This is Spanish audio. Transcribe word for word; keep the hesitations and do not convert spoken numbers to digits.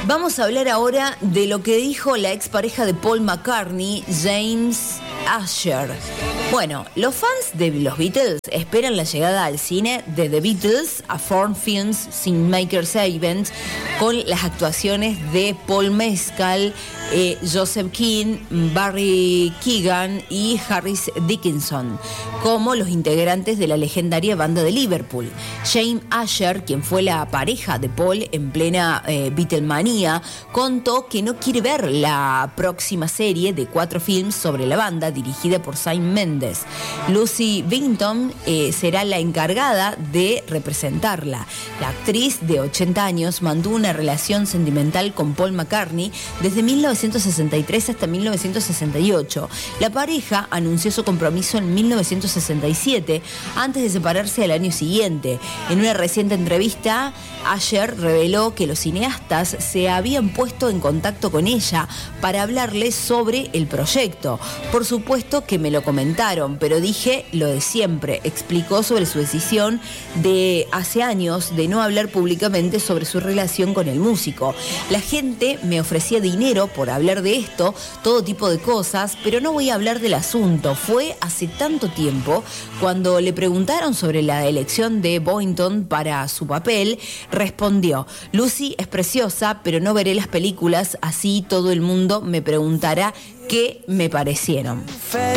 Vamos a hablar ahora de lo que dijo la expareja de Paul McCartney, James Asher. Bueno, los fans de los Beatles esperan la llegada al cine de The Beatles a Foreign Films Cinemakers Event con las actuaciones de Paul Mescal, eh, Joseph King, Barry Keoghan y Harris Dickinson como los integrantes de la legendaria banda de Liverpool. James Asher, quien fue la pareja de Paul en plena eh, Beatlemanía, contó que no quiere ver la próxima serie de cuatro films sobre la banda dirigida por Sam Mendes. Lucy Bington eh, será la encargada de representarla. La actriz de ochenta años mantuvo una relación sentimental con Paul McCartney desde mil novecientos sesenta y tres hasta mil novecientos sesenta y ocho. La pareja anunció su compromiso en mil novecientos sesenta y siete, antes de separarse al año siguiente. En una reciente entrevista, Asher reveló que los cineastas se habían puesto en contacto con ella para hablarle sobre el proyecto. Por supuesto que me lo comentaron, pero dije lo de siempre. Explicó sobre su decisión de hace años de no hablar públicamente sobre su relación con el músico. La gente me ofrecía dinero por hablar de esto, todo tipo de cosas, pero no voy a hablar del asunto. Fue hace tanto tiempo. Cuando le preguntaron sobre la elección de Boynton para su papel, respondió: Lucy es preciosa, pero no veré las películas, así todo el mundo me preguntará qué me parecieron.